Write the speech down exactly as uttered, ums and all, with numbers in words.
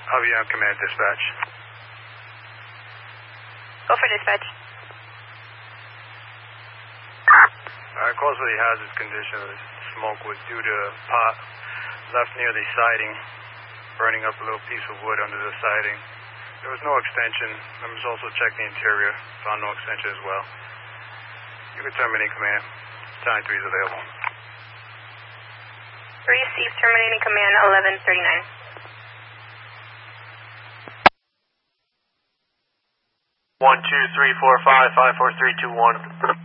I'll be on command dispatch. Go for dispatch. Uh, calls for the hazardous condition of the smoke was due to pot left near the siding, burning up a little piece of wood under the siding. There was no extension. Members also checked the interior, found no extension as well. You can terminate command. Time three is available. Receive terminating command eleven thirty-nine. One two three four five five four three two one.